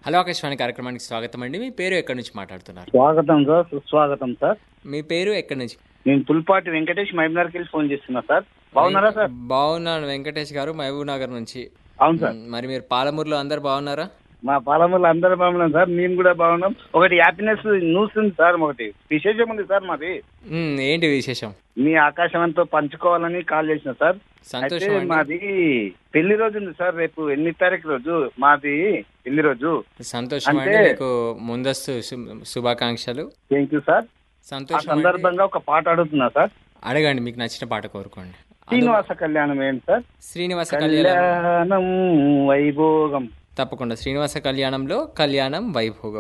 Hello Akashvani కార్యక్రమానికి స్వాగతం అండి. మీ పేరు ఎక్కడి నుంచి మాట్లాడుతున్నారు? స్వాగతం సార్, సుస్వాగతం సార్. మీ పేరు ఎక్కడి నుంచి? నేను పుల్పాటి వెంకటేష్ మహబూబ్నగర్కి వెళ్ళి ఫోన్ చేస్తున్నా సార్. బాగున్నారా సార్? బాగున్నాను వెంకటేష్ గారు, మహబూబ్ నగర్ నుంచి. అవును సార్. మరి మీరు పాలమూరులో అందరు బాగున్నారా? మా పాలమూరులో అందరూ బాగున్నాం సార్, మేము కూడా బాగున్నాం. ఒకటి హ్యాపీనెస్ న్యూస్ ఉంది సార్, ఒకటి విశేషం ఉంది సార్ మాది. ఏంటి విశేషం? మీ ఆకాశంతో పంచుకోవాలని కాల్ చేసిన సార్. అయితే సంతోషం అండి. మాది పెళ్లి రోజు ఉంది సార్, రేపు 8 తారీఖు రోజు మాది పెళ్లి రోజు. సంతోషం అండి, అంటే- మీకు ముందస్తు శుభాకాంక్షలు. Thank you sir. ఆ సంతోషం అండి. సందర్భంగా ఒక పాట అడుగుతున్నా సార్. అడగండి, మీకు నచ్చిన పాట కోరుకోండి. శ్రీనివాస కళ్యాణం ఏంటి సార్? శ్రీనివాస కళ్యాణం కళ్యాణం వైభోగం. తప్పకుండా శ్రీనివాస కళ్యాణంలో కళ్యాణం వైభోగం.